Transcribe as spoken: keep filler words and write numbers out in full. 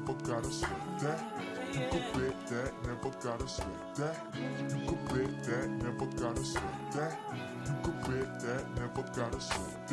never gotta sweat that. You could bet that, never gotta sweat that. You could bet that, never gotta sweat that. You could bet that, never gotta sweat that.